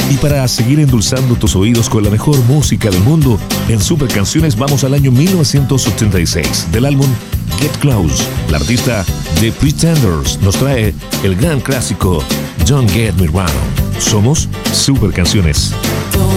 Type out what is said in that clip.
Y para seguir endulzando tus oídos con la mejor música del mundo, en Super Canciones vamos al año 1986, del álbum Get Close. La artista The Pretenders nos trae el gran clásico Don't Get Me Wrong. Somos Super Canciones.